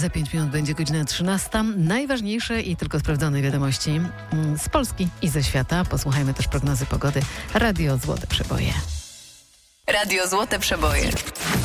Za 5 minut będzie godzina 13. Najważniejsze i tylko sprawdzone wiadomości z Polski i ze świata. Posłuchajmy też prognozy pogody. Radio Złote Przeboje. Radio Złote Przeboje.